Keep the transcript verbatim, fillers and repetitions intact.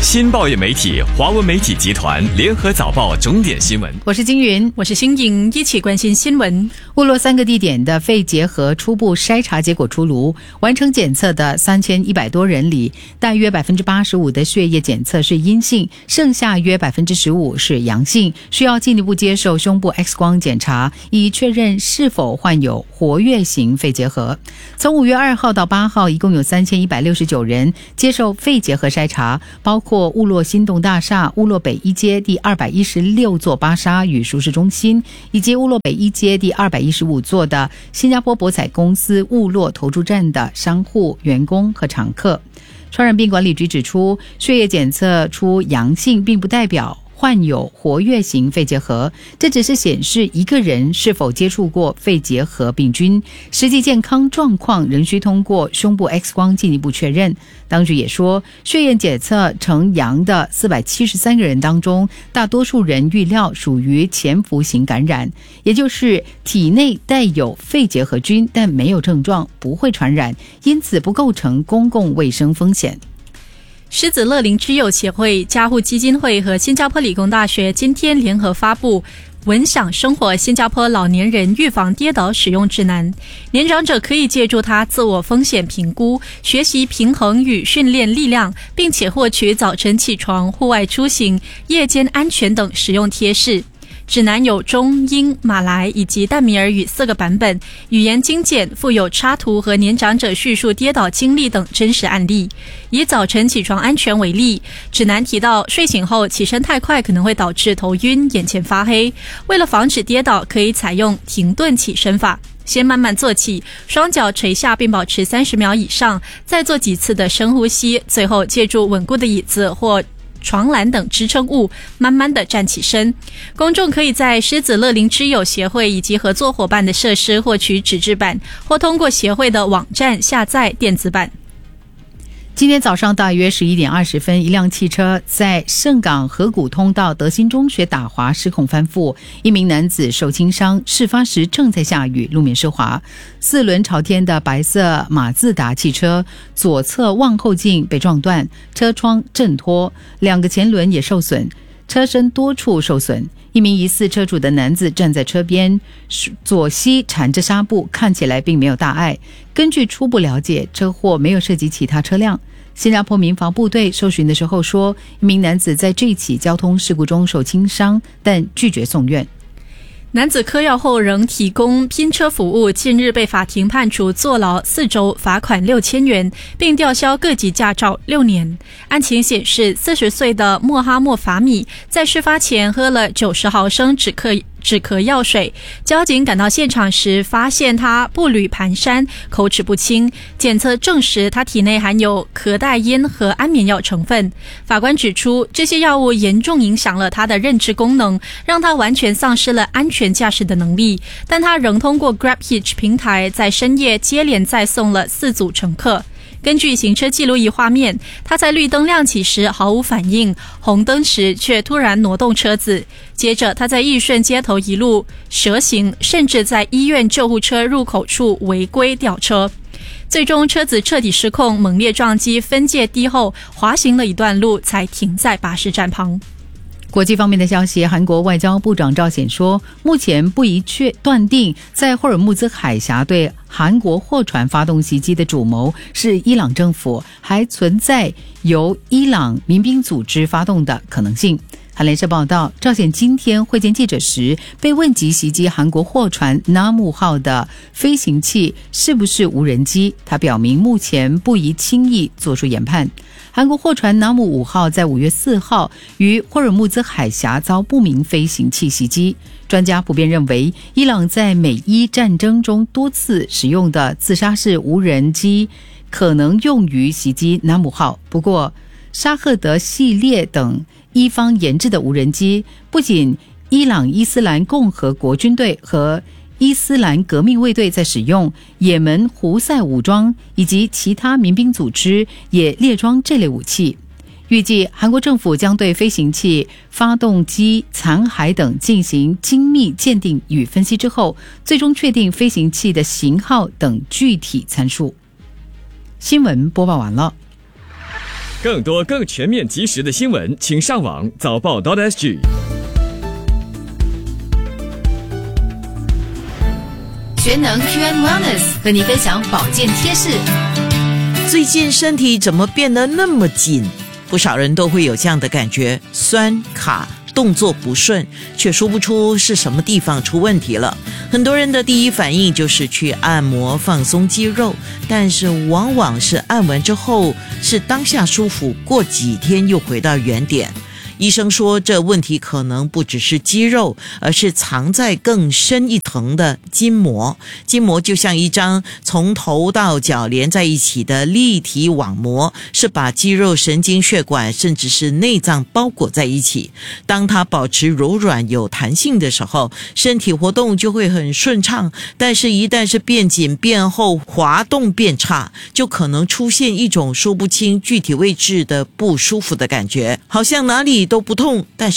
新报业媒体华文媒体集团联合早报重点新闻。 我是金云， 我是新颖，一起关心新闻。 乌洛三个地点的肺结核初步筛查结果出炉，完成检测的三千一百多人里，大约百分之八十五的血液检测是阴性，剩下约百分之十五是阳性，需要进一步接受胸部 X 光检查，以确认是否患有活跃型肺结核。从五月二号到八号，一共有三千一百六十九人接受肺结核筛查，包括乌洛新栋大厦、乌洛北一街第二百一十六座巴沙与舒适中心，以及乌洛北一街第二百一十五座的新加坡博彩公司乌洛投注站的商户、员工和常客。传染病管理局指出，血液检测出阳性并不代表患有活跃型肺结核，这只是显示一个人是否接触过肺结核病菌，实际健康状况仍需通过胸部 X 光进一步确认。当局也说，血液检测呈阳的四百七十三个人当中，大多数人预料属于潜伏型感染，也就是体内带有肺结核菌但没有症状，不会传染，因此不构成公共卫生风险。 狮子乐龄之友协会、家护基金会和新加坡理工大学今天联合发布稳享生活新加坡老年人预防跌倒使用指南。年长者可以借助它自我风险评估，学习平衡与训练力量，并且获取早晨起床、户外出行、夜间安全等实用贴士。指南有中、英、马来以及淡米尔语四个版本，语言精简，附有插图和年长者叙述跌倒经历等真实案例。以早晨起床安全为例，指南提到睡醒后起身太快可能会导致头晕、眼前发黑，为了防止跌倒，可以采用停顿起身法。先慢慢坐起，双脚垂下并保持三十秒以上，再做几次的深呼吸，最后借助稳固的椅子或床栏等支撑物，慢慢地站起身。公众可以在狮子乐龄之友协会以及合作伙伴的设施获取纸质版，或通过协会的网站下载电子版。 今天早上大约十一点二十分，一辆汽车在盛港河谷通道德心中学打滑失控翻覆，一名男子受轻伤。事发时正在下雨，路面湿滑。四轮朝天的白色马自达汽车左侧望后镜被撞断，车窗震脱，两个前轮也受损，车身多处受损。一名疑似车主的男子站在车边，左膝缠着纱布，看起来并没有大碍。根据初步了解，车祸没有涉及其他车辆。新加坡民防部队受询的时候说，一名男子在这起交通事故中受轻伤，但拒绝送院。 男子嗑药后仍提供拼车服务，近日被法庭判处坐牢四周，罚款六千元，并吊销各级驾照六年。案情显示，四十岁的莫哈默法米在事发前喝了九十毫升止咳止咳药水，交警赶到现场时发现他步履蹒跚，口齿不清，检测证实他体内含有可待因和安眠药成分。法官指出，这些药物严重影响了他的认知功能，让他完全丧失了安全驾驶的能力，但他仍通过 GrabHitch 平台在深夜接连载送了四组乘客。根据行车记录仪画面，他在绿灯亮起时毫无反应，红灯时却突然挪动车子。接着他在义顺街头一路蛇行，甚至在医院救护车入口处违规吊车。最终车子彻底失控，猛烈撞击分界堤后滑行了一段路才停在巴士站旁。 国际方面的消息，韩国外交部长赵显说，目前不宜确断定在霍尔木兹海峡对韩国货船发动袭击的主谋是伊朗政府，还存在由伊朗民兵组织发动的可能性。韩联社报道，赵显今天会见记者时被问及袭击韩国货船纳木号的飞行器是不是无人机，他表明目前不宜轻易做出研判。韩国货船纳木五号在五月四号于霍尔木兹海峡遭不明飞行器袭击。专家普遍认为，伊朗在美伊战争中多次使用的自杀式无人机可能用于袭击纳木号。不过，沙赫德系列等伊方研制的无人机，不仅伊朗伊斯兰共和国军队和伊斯兰革命卫队在使用，也门胡塞武装以及其他民兵组织也列装这类武器。预计韩国政府将对飞行器、发动机残骸等进行精密鉴定与分析之后，最终确定飞行器的型号等具体参数。新闻播报完了。 更多更全面及时的新闻，请上网早报 .sg。 全能 Q and Wellness 和你分享保健贴士。 最近身体怎么变得那么紧？不少人都会有这样的感觉，酸卡，动作不顺，却说不出是什么地方出问题了。很多人的第一反应就是去按摩放松肌肉，但是往往是按完之后是当下舒服，过几天又回到原点。医生说，这问题可能不只是肌肉，而是藏在更深一层的筋膜。筋膜就像一张从头到脚连在一起的立体网膜，是把肌肉、神经、血管甚至是内脏包裹在一起。当它保持柔软有弹性的时候，身体活动就会很顺畅，但是一旦是变紧变厚，滑动变差，就可能出现一种说不清具体位置的不舒服的感觉，好像哪里都不痛，但是